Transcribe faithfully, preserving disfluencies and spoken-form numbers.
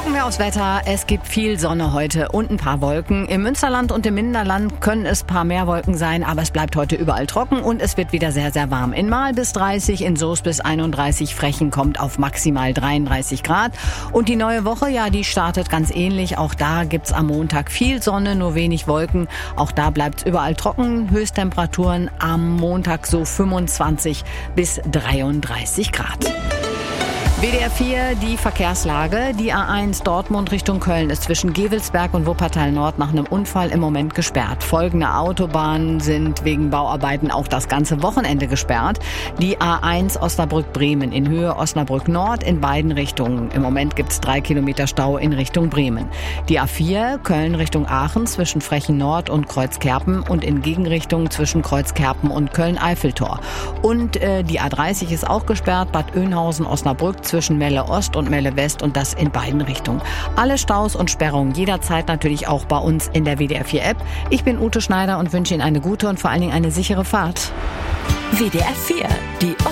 Gucken wir aufs Wetter. Es gibt viel Sonne heute und ein paar Wolken. Im Münsterland und im Minderland können es ein paar mehr Wolken sein, aber es bleibt heute überall trocken und es wird wieder sehr, sehr warm. In Mahl bis dreißig, in Soest bis einunddreißig, Frechen kommt auf maximal dreiunddreißig Grad. Und die neue Woche, ja, die startet ganz ähnlich. Auch da gibt's am Montag viel Sonne, nur wenig Wolken. Auch da bleibt's überall trocken. Höchsttemperaturen am Montag so fünfundzwanzig bis dreiunddreißig Grad. W D R vier, die Verkehrslage. Die A eins Dortmund Richtung Köln ist zwischen Gevelsberg und Wuppertal Nord nach einem Unfall im Moment gesperrt. Folgende Autobahnen sind wegen Bauarbeiten auch das ganze Wochenende gesperrt. Die A eins Osnabrück-Bremen in Höhe Osnabrück Nord in beiden Richtungen. Im Moment gibt es drei Kilometer Stau in Richtung Bremen. Die A vier Köln Richtung Aachen zwischen Frechen Nord und Kreuzkerpen und in Gegenrichtung zwischen Kreuzkerpen und Köln-Eiffeltor. Und äh, die A dreißig ist auch gesperrt, Bad Oeynhausen Osnabrück zwischen Melle Ost und Melle West und das in beiden Richtungen. Alle Staus und Sperrungen jederzeit natürlich auch bei uns in der W D R vier App. Ich bin Ute Schneider und wünsche Ihnen eine gute und vor allen Dingen eine sichere Fahrt. W D R vier, die